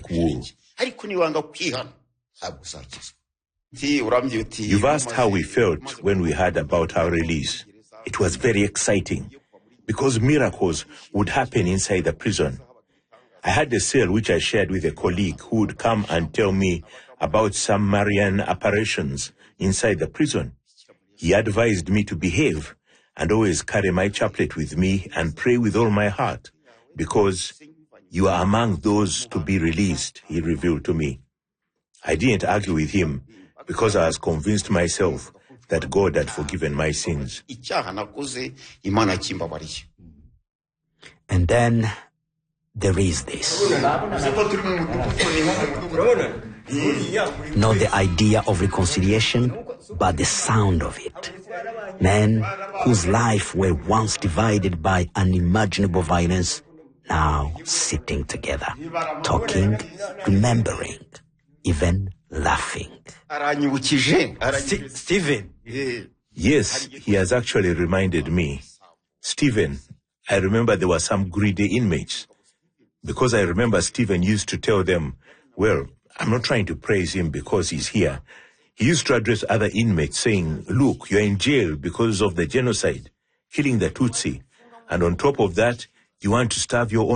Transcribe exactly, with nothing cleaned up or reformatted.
like wool. You've asked how we felt when we heard about our release. It was very exciting because miracles would happen inside the prison. I had a cell which I shared with a colleague who would come and tell me about some Marian apparitions inside the prison. He advised me to behave and always carry my chaplet with me and pray with all my heart, because you are among those to be released, he revealed to me. I didn't argue with him because I was convinced myself that God had forgiven my sins. And then there is this. Not the idea of reconciliation, but the sound of it. Men whose life were once divided by unimaginable violence, now sitting together, talking, remembering, even laughing. St- Stephen. Yes, he has actually reminded me. Stephen, I remember there were some greedy inmates. Because I remember Stephen used to tell them, well, I'm not trying to praise him because he's here. He used to address other inmates saying, look, you're in jail because of the genocide, killing the Tutsi. And on top of that, you want to starve your own